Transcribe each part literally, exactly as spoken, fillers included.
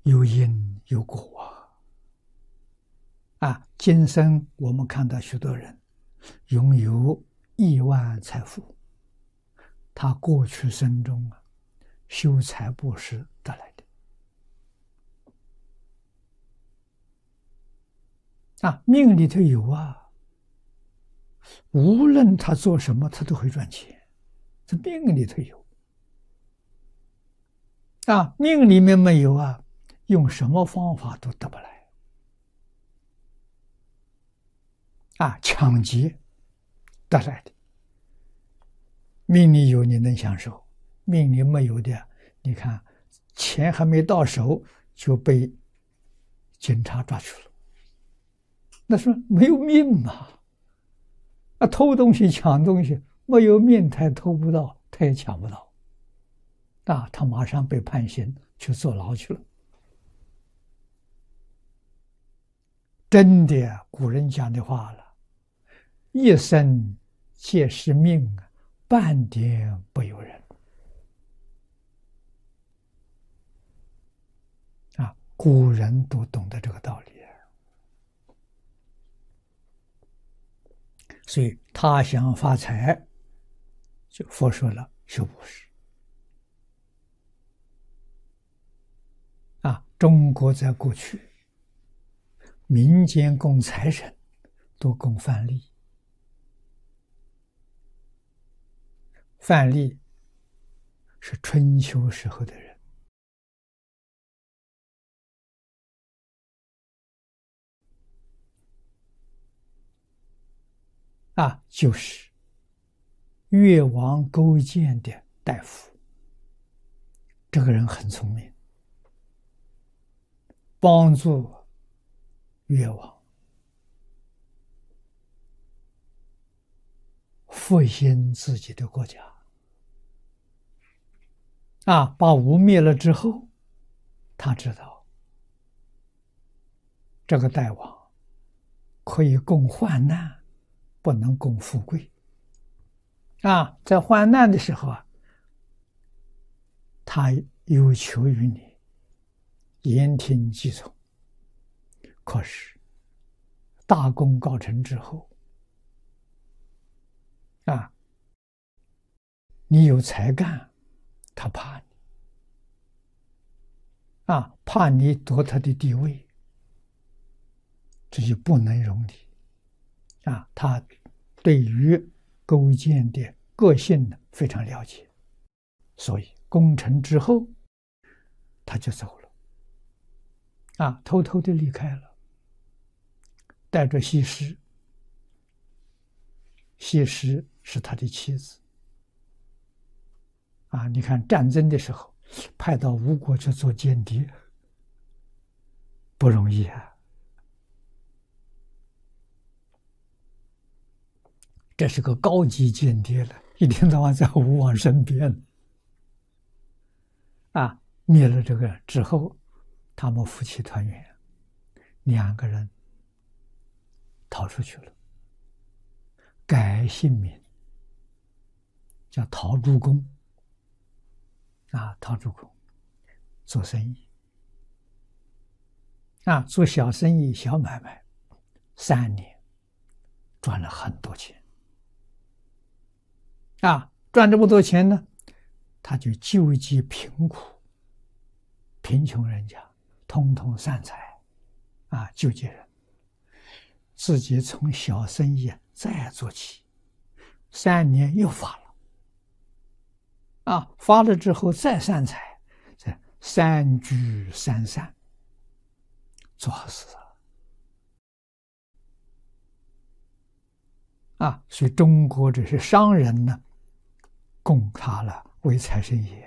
有因有果啊！啊，今生我们看到许多人拥有亿万财富，他过去生中啊修财布施得来的啊，命里头有啊，无论他做什么，他都会赚钱，这命里头有啊，命里面没有啊，用什么方法都得不来啊，抢劫得来的。命里有你能享受，命里没有的，你看钱还没到手就被警察抓去了，那说没有命嘛？啊，偷东西抢东西没有命，他也偷不到，他也抢不到，啊，他马上被判刑去坐牢去了。真的，古人讲的话了，一生皆是命，半点不由人。啊，古人都懂得这个道理，所以他想发财，就佛说了修布施。啊，中国在过去，民间供财神多供范蠡。范蠡是春秋时候的人，啊，就是越王勾践的大夫。这个人很聪明，帮助越王复兴自己的国家。啊，把吴灭了之后，他知道这个大王可以供患难，不能供富贵。啊，在患难的时候啊，他有求于你，言听计从。可是大功告成之后，啊，你有才干，他怕你，啊，怕你夺他的地位，这就不能容你。啊，他对于勾践的个性呢非常了解，所以攻城之后，他就走了，啊，偷偷的离开了，带着西施。西施是他的妻子。啊，你看战争的时候，派到吴国去做间谍，不容易啊。这是个高级间谍了，一天到晚在吴王身边。啊，灭了这个之后，他们夫妻团圆，两个人逃出去了，改姓名，叫陶朱公。啊，陶朱公做生意，啊，做小生意、小买卖，三年赚了很多钱。啊，赚这么多钱呢，他就救济贫苦、贫穷人家，通通散财，啊，救济人。自己从小生意再做起，三年又发了。啊，发了之后再散财，这三聚三散，做好事啊！所以中国这些商人呢，供他了为财神爷，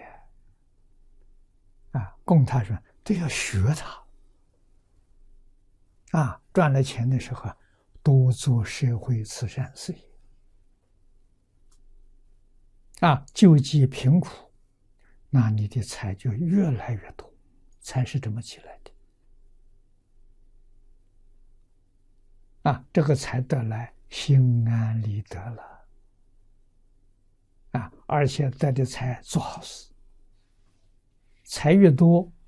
啊，供他说都要学他，啊，赚了钱的时候多做社会慈善事业。啊，救济贫苦，那你的财就越来越多，财是这么起来的。啊，这个财得来，心安理得了。啊，而且带着财做好事，财越多，